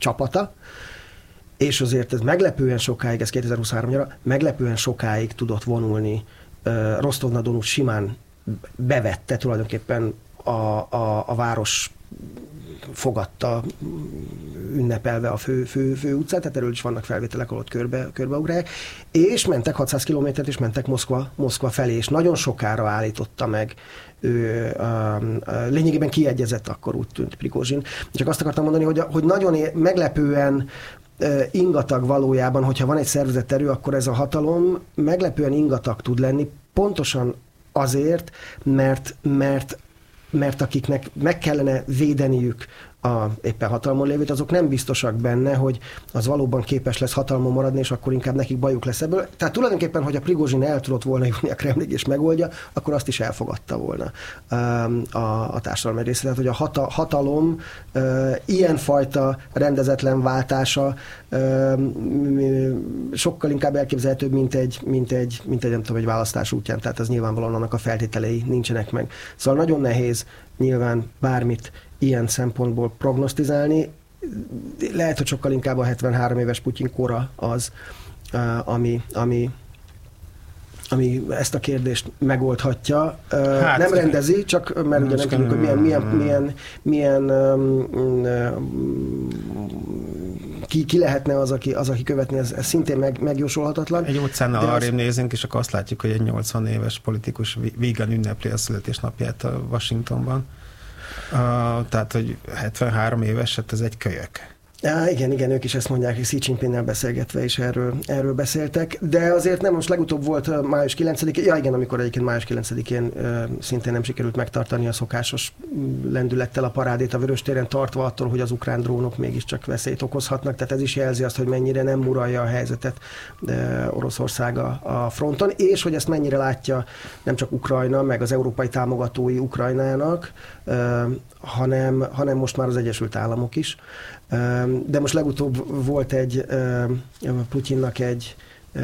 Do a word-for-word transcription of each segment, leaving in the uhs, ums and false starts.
csapata, és azért ez meglepően sokáig, ez kétezer-huszonháromra, meglepően sokáig tudott vonulni. Rostov-na-Donu simán bevette tulajdonképpen a, a, a város fogadta ünnepelve a fő, fő, fő utcát, tehát erről is vannak felvételek, ahol ott körbe, körbeugrálják, és mentek hatszáz kilométert, és mentek Moszkva, Moszkva felé, és nagyon sokára állította meg ő, a, a, lényegében kiegyezett akkor úgy tűnt Prigozsin. Csak azt akartam mondani, hogy, hogy nagyon é- meglepően ingatag valójában, hogyha van egy szervezett erő, akkor ez a hatalom meglepően ingatag tud lenni, pontosan azért, mert, mert, mert akiknek meg kellene védeniük a éppen hatalmon lévőt, azok nem biztosak benne, hogy az valóban képes lesz hatalmon maradni, és akkor inkább nekik bajuk lesz ebből. Tehát tulajdonképpen, hogy a Prigozsin el tudott volna jutni a Kremlig és megoldja, akkor azt is elfogadta volna a, a társadalom egy része. Tehát, hogy a hata, hatalom uh, ilyenfajta rendezetlen váltása uh, sokkal inkább elképzelhetőbb, mint egy, mint egy, mint egy, nem tudom, egy választás útján. Tehát az nyilvánvalóan annak a feltételei nincsenek meg. Szóval nagyon nehéz nyilván bármit ilyen szempontból prognosztizálni. Lehet, hogy sokkal inkább a hetvenhárom éves Putyin kora az, ami, ami, ami ezt a kérdést megoldhatja. Hát, nem rendezi, csak mert ugye nem tudjuk, hogy milyen, milyen, milyen, milyen ki, ki lehetne az, aki, az, aki követni, ez, ez szintén meg, megjósolhatatlan. Egy utcánál arrébb az... nézünk, és akkor azt látjuk, hogy egy nyolcvan éves politikus vígan ünnepli a születésnapját a Washingtonban. Uh, tehát, hogy hetvenhárom éves, hát ez egy kölyök. Ja, igen, igen, ők is ezt mondják, hogy Xi Jinpingnel beszélgetve is erről, erről beszéltek, de azért nem, most legutóbb volt május kilencedikén, ja igen, amikor egyébként május kilencedikén uh, szintén nem sikerült megtartani a szokásos lendülettel a parádét a Vöröstéren, tartva attól, hogy az ukrán drónok mégiscsak veszélyt okozhatnak, tehát ez is jelzi azt, hogy mennyire nem uralja a helyzetet uh, Oroszország a, a fronton, és hogy ezt mennyire látja nem csak Ukrajna, meg az európai támogatói Ukrajnának, uh, hanem, hanem most már az Egyesült Államok is. De most legutóbb volt egy Putyinnak egy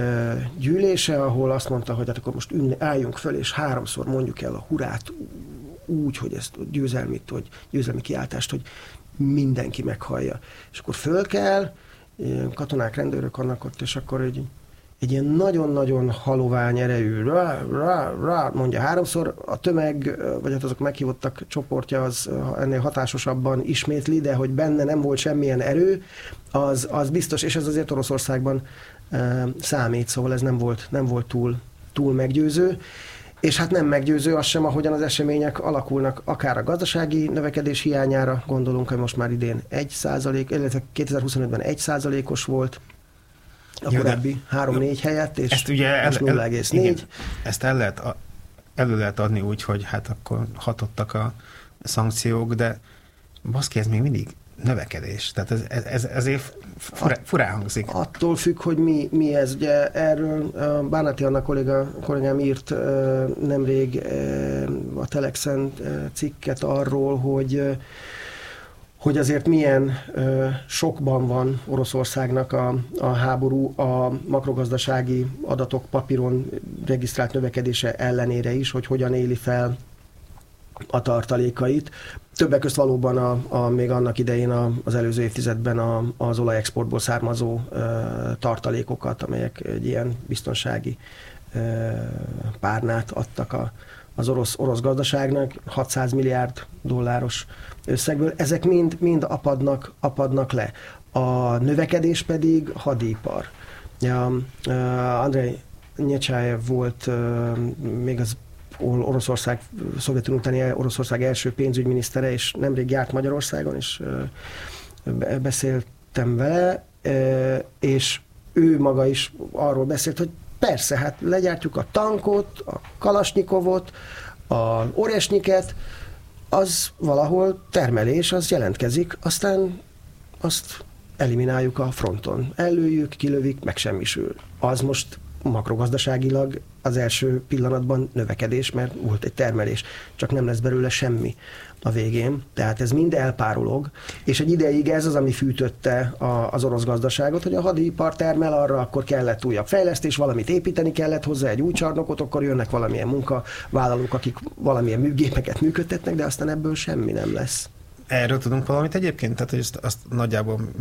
gyűlése, ahol azt mondta, hogy hát akkor most ünne, álljunk föl, és háromszor mondjuk el a hurrát úgy, hogy ezt győzelmit, hogy győzelmi kiáltást, hogy mindenki meghallja. És akkor föl kell, katonák, rendőrök vannak ott, és akkor egy, egy ilyen nagyon-nagyon halovány erejű, rá, rá, rá, mondja háromszor, a tömeg, vagy hát azok meghívottak csoportja az ennél hatásosabban ismétli, de hogy benne nem volt semmilyen erő, az, az biztos, és ez azért Oroszországban e, számít, szóval ez nem volt, nem volt túl, túl meggyőző. És hát nem meggyőző az sem, ahogyan az események alakulnak, akár a gazdasági növekedés hiányára, gondolunk, hogy most már idén egy százalék, illetve kétezer-huszonötben egy százalékos volt, a korábbi három-négy helyett, és ezt ugye el, nulla egész négy. Ezt el lehet, elő lehet adni úgy, hogy hát akkor hatottak a szankciók, de baszki, ez még mindig növekedés. Tehát ez, ez, ezért furá, furán hangzik. Attól függ, hogy mi, mi ez. Ugye erről Bárnáti Anna kolléga, kollégám írt nemrég a Telexen cikket arról, hogy hogy azért milyen ö, sokban van Oroszországnak a, a háború a makrogazdasági adatok papíron regisztrált növekedése ellenére is, hogy hogyan éli fel a tartalékait. Többek között valóban a, a, még annak idején a, az előző évtizedben a, az olajexportból származó ö, tartalékokat, amelyek egy ilyen biztonsági ö, párnát adtak a az orosz, orosz gazdaságnak, hatszáz milliárd dolláros összegből. Ezek mind, mind apadnak, apadnak le. A növekedés pedig hadipar. Ja, uh, Andrei Nyecsájev volt uh, még az Oroszország, Szovjetunió utáni Oroszország első pénzügyminisztere, és nemrég járt Magyarországon, és uh, beszéltem vele, uh, és ő maga is arról beszélt, hogy persze, hát legyártjuk a tankot, a kalasnyikovot, a oresnyiket, az valahol termelés, az jelentkezik, aztán azt elimináljuk a fronton. Ellőjük, kilövik, megsemmisül. Az most makrogazdaságilag az első pillanatban növekedés, mert volt egy termelés, csak nem lesz belőle semmi a végén. Tehát ez mind elpárolog, és egy ideig ez az, ami fűtötte a, az orosz gazdaságot, hogy a hadipar termel, arra akkor kellett újabb fejlesztés, valamit építeni kellett hozzá, egy új csarnokot, akkor jönnek valamilyen munkavállalók, akik valamilyen műgépeket működtetnek, de aztán ebből semmi nem lesz. Erről tudunk valamit egyébként? Tehát, hogy ezt, azt nagyjából